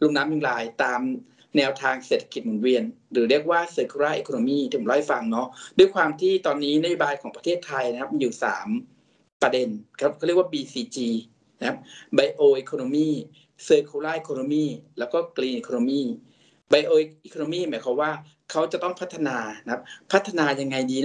ลุ่มน้ำยุงลายตามแนวทางเศรษฐกิจหมุนเวียนหรือเรียกว่า circular economy ที่ผมเล่าให้ฟังเนาะด้วยความที่ตอนนี้นโยบายของประเทศไทยนะครับมีอยู่3ประเด็นครับเขาเรียกว่า BCG นะครับ Bio Economy Circular Economy แล้วก็ Green Economy Bio Economy หมายความว่าเขาจะต้องพัฒนานะครับพัฒนายังไงดี